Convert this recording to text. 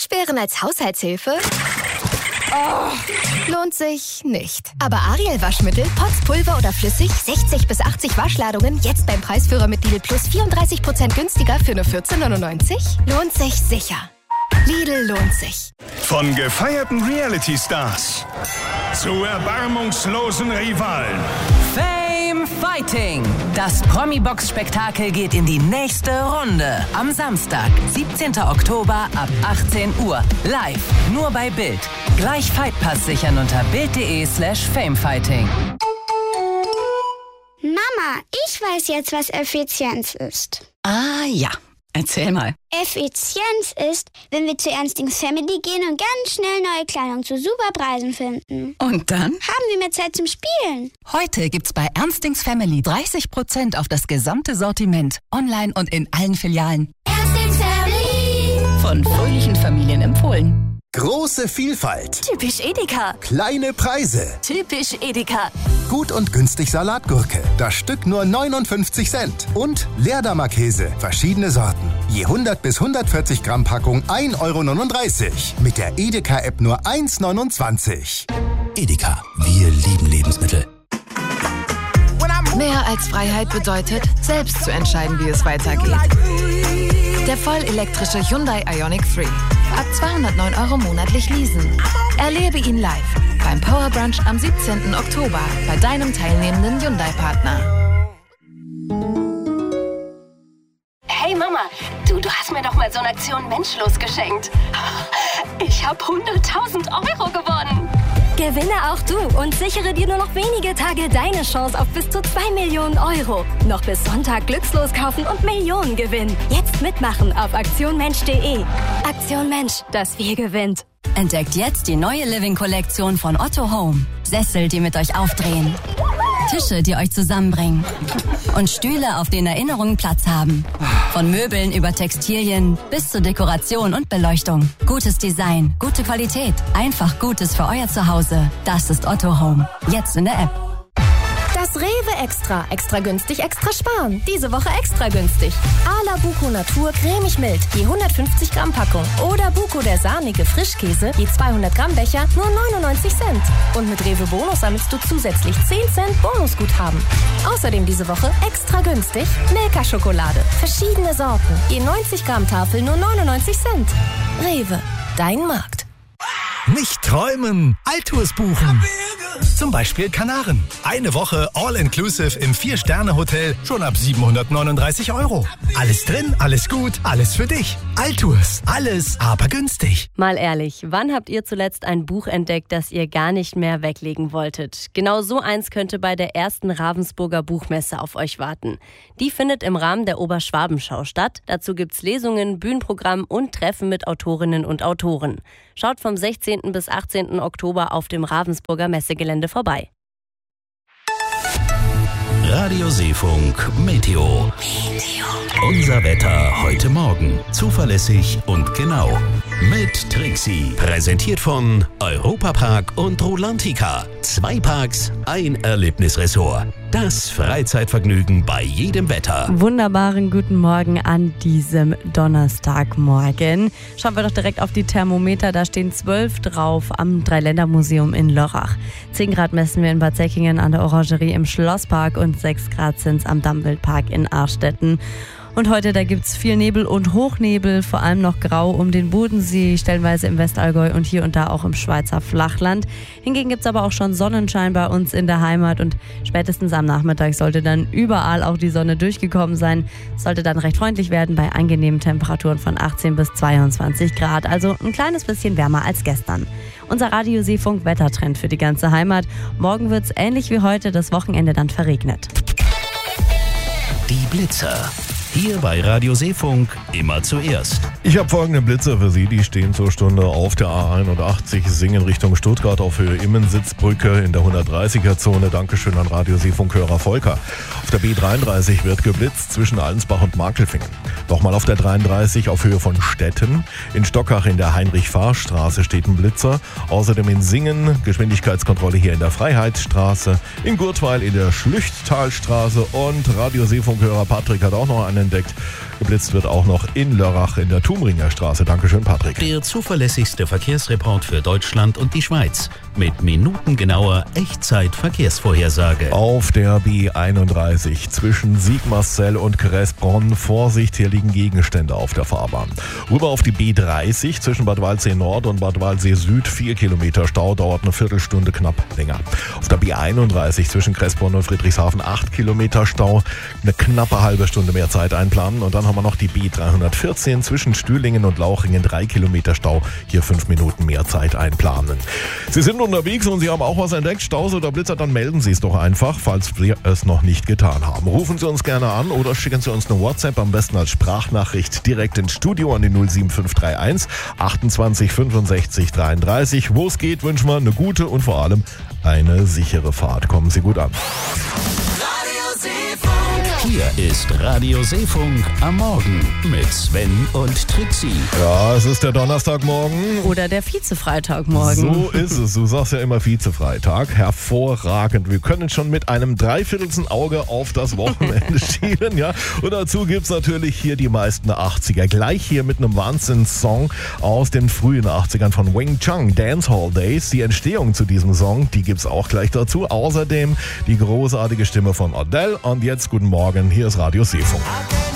Waschbären als Haushaltshilfe? Oh, lohnt sich nicht. Aber Ariel Waschmittel, Pots, Pulver oder flüssig, 60 bis 80 Waschladungen, jetzt beim Preisführer mit Lidl Plus 34% günstiger für nur 14,99? Lohnt sich sicher. Lidl lohnt sich. Von gefeierten Reality-Stars zu erbarmungslosen Rivalen. Fame Fighting. Das Promi-Box-Spektakel geht in die nächste Runde. Am Samstag, 17. Oktober ab 18 Uhr. Live, nur bei Bild. Gleich Fightpass sichern unter bild.de/famefighting. Mama, ich weiß jetzt, was Effizienz ist. Ah ja, erzähl mal. Effizienz ist, wenn wir zu Ernstings Family gehen und ganz schnell neue Kleidung zu super Preisen finden. Und dann? Haben wir mehr Zeit zum Spielen. Heute gibt's bei Ernstings Family 30% auf das gesamte Sortiment. Online und in allen Filialen. Ernstings Family. Von fröhlichen Familien empfohlen. Große Vielfalt. Typisch Edeka. Kleine Preise. Typisch Edeka. Gut und günstig Salatgurke. Das Stück nur 59 Cent. Und Leerdammer-Käse. Verschiedene Sorten. Je 100 bis 140 Gramm Packung 1,39 €. Mit der Edeka-App nur 1,29 €. Edeka, wir lieben Lebensmittel. Mehr als Freiheit bedeutet, selbst zu entscheiden, wie es weitergeht. Der vollelektrische Hyundai Ioniq 3. Ab 209 € monatlich leasen. Erlebe ihn live beim Power Brunch am 17. Oktober bei deinem teilnehmenden Hyundai-Partner. Hey Mama, du hast mir doch mal so eine Aktion Menschlos geschenkt. Ich habe 100.000 € gewonnen. Gewinne auch du und sichere dir nur noch wenige Tage deine Chance auf bis zu 2 Millionen €. Noch bis Sonntag glückslos kaufen und Millionen gewinnen. Jetzt mitmachen auf aktionmensch.de. Aktion Mensch, das Wir gewinnt. Entdeckt jetzt die neue Living-Kollektion von Otto Home. Sessel, die mit euch aufdrehen. Tische, die euch zusammenbringen. Und Stühle, auf denen Erinnerungen Platz haben. Von Möbeln über Textilien bis zur Dekoration und Beleuchtung. Gutes Design, gute Qualität. Einfach Gutes für euer Zuhause. Das ist Otto Home. Jetzt in der App. Das Rewe Extra. Extra günstig, extra sparen. Diese Woche extra günstig. Ala Buko Natur cremig mild, je 150 Gramm Packung. Oder Buko der sahnige Frischkäse, je 200 Gramm Becher, nur 99 Cent. Und mit Rewe Bonus sammelst du zusätzlich 10 Cent Bonusguthaben. Außerdem diese Woche extra günstig Milka Schokolade. Verschiedene Sorten, je 90 Gramm Tafel, nur 99 Cent. Rewe, dein Markt. Nicht träumen, Altours buchen. Zum Beispiel Kanaren. Eine Woche All-Inclusive im 4-Sterne-Hotel schon ab 739 €. Alles drin, alles gut, alles für dich. Altours, alles aber günstig. Mal ehrlich, wann habt ihr zuletzt ein Buch entdeckt, das ihr gar nicht mehr weglegen wolltet? Genau so eins könnte bei der ersten Ravensburger Buchmesse auf euch warten. Die findet im Rahmen der Oberschwabenschau statt. Dazu gibt's Lesungen, Bühnenprogramm und Treffen mit Autorinnen und Autoren. Schaut vom 16. bis 18. Oktober auf dem Ravensburger Messegelände vorbei. Radio Seefunk Meteo. Unser Wetter heute Morgen. Zuverlässig und genau. Mit Trixie. Präsentiert von Europapark und Rolantica. 2 Parks, ein Erlebnisressort. Das Freizeitvergnügen bei jedem Wetter. Wunderbaren guten Morgen an diesem Donnerstagmorgen. Schauen wir doch direkt auf die Thermometer. Da stehen 12 drauf am Dreiländermuseum in Lörrach. 10 Grad messen wir in Bad Säckingen an der Orangerie im Schlosspark und 6 Grad sind es am Dammwildpark in Arstetten. Und heute, da gibt's viel Nebel und Hochnebel, vor allem noch grau um den Bodensee, stellenweise im Westallgäu und hier und da auch im Schweizer Flachland. Hingegen gibt's aber auch schon Sonnenschein bei uns in der Heimat und spätestens am Nachmittag sollte dann überall auch die Sonne durchgekommen sein. Es sollte dann recht freundlich werden bei angenehmen Temperaturen von 18 bis 22 Grad, also ein kleines bisschen wärmer als gestern. Unser Radio Seefunk Wettertrend für die ganze Heimat. Morgen wird's ähnlich wie heute, das Wochenende dann verregnet. Die Blitzer. Hier bei Radio Seefunk immer zuerst. Ich habe folgende Blitzer für Sie, die stehen zur Stunde auf der A81, Singen Richtung Stuttgart auf Höhe Immensitzbrücke in der 130er-Zone. Dankeschön an Radio Seefunk-Hörer Volker. Auf der B33 wird geblitzt zwischen Allensbach und Markelfingen. Nochmal auf der 33 auf Höhe von Stetten. In Stockach in der Heinrich-Fahr-Straße steht ein Blitzer. Außerdem in Singen Geschwindigkeitskontrolle hier in der Freiheitsstraße. In Gurtweil in der Schlüchttalstraße und Radio Seefunk-Hörer Patrick hat auch noch einen entdeckt. Geblitzt wird auch noch in Lörrach in der Thumringer Straße. Dankeschön, Patrick. Der zuverlässigste Verkehrsreport für Deutschland und die Schweiz. Mit minutengenauer Echtzeit-Verkehrsvorhersage. Auf der B31 zwischen Sigmarsfeld und Kressbronn. Vorsicht, hier liegen Gegenstände auf der Fahrbahn. Rüber auf die B30 zwischen Bad Waldsee Nord und Bad Waldsee Süd. 4 Kilometer Stau, dauert eine Viertelstunde knapp länger. Auf der B31 zwischen Kressbronn und Friedrichshafen 8 Kilometer Stau. Eine knappe halbe Stunde mehr Zeit einplanen. Und dann haben wir noch die B314 zwischen Stühlingen und Lauchringen. 3 Kilometer Stau. Hier 5 Minuten mehr Zeit einplanen. Sie sind unterwegs und Sie haben auch was entdeckt, Staus oder Blitzer, dann melden Sie es doch einfach, falls wir es noch nicht getan haben. Rufen Sie uns gerne an oder schicken Sie uns eine WhatsApp, am besten als Sprachnachricht direkt ins Studio an die 07531 28 65 33. Wo es geht, wünschen wir eine gute und vor allem eine sichere Fahrt. Kommen Sie gut an. Hier ist Radio Seefunk am Morgen mit Sven und Trixie. Ja, es ist der Donnerstagmorgen. Oder der Vize-Freitagmorgen. So ist es. Du sagst ja immer Vize-Freitag. Hervorragend. Wir können schon mit einem dreiviertelsten Auge auf das Wochenende schielen. Ja? Und dazu gibt es natürlich hier die meisten 80er. Gleich hier mit einem Wahnsinns-Song aus den frühen 80ern von Wing Chun, Dancehall Days. Die Entstehung zu diesem Song, die gibt es auch gleich dazu. Außerdem die großartige Stimme von Adele. Und jetzt guten Morgen. Hier ist Radio Seefunk.